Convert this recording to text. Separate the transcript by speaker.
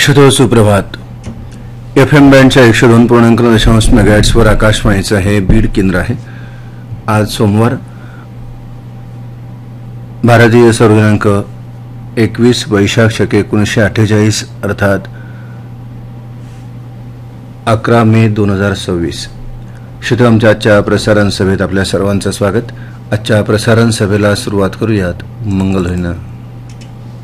Speaker 1: शुभ सुप्रभात. FM बँडच्या 102.9 मेगाहर्ट्झवर आकाशवाणीचं हे बीड केंद्र आहे. आज सोमवार, भारतीय सौर दिनांक 21 वैशाख शके 1948 अर्थात 11 मे 2026. श्रोते, आमच्या आजच्या प्रसारण सभेत आपल्या सर्वांचं स्वागत. आजच्या प्रसारण सभेला सुरुवात करूयात मंगलध्वनीनं.